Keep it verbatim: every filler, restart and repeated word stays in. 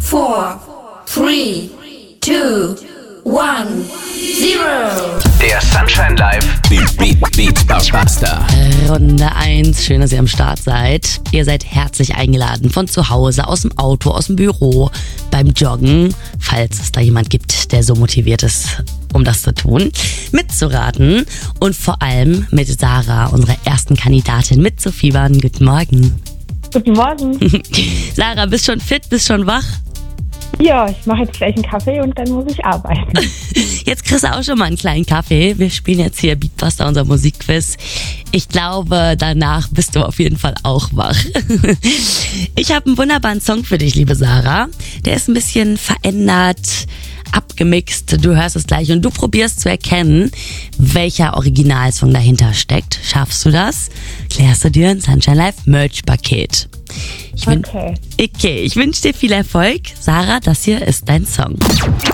four, three, two, one, zero. Der Sunshine Live Beat, Beat, Beat Buster. Runde eins, schön, dass ihr am Start seid. Ihr seid herzlich eingeladen von zu Hause, aus dem Auto, aus dem Büro, beim Joggen, falls es da jemand gibt, der so motiviert ist, um das zu tun, mitzuraten und vor allem mit Sarah, unserer ersten Kandidatin, mitzufiebern. Guten Morgen. Guten Morgen. Sarah, bist schon fit, bist schon wach? Ja, ich mache jetzt gleich einen Kaffee und dann muss ich arbeiten. Jetzt kriegst du auch schon mal einen kleinen Kaffee. Wir spielen jetzt hier Beatbuster, unser Musikquiz. Ich glaube, danach bist du auf jeden Fall auch wach. Ich habe einen wunderbaren Song für dich, liebe Sarah. Der ist ein bisschen verändert, abgemixt. Du hörst es gleich und du probierst zu erkennen, welcher Originalsong dahinter steckt. Schaffst du das? Klärst du dir ein Sunshine Live Merch-Paket. Ich wün- Okay. Okay, ich wünsche dir viel Erfolg. Sarah, das hier ist dein Song.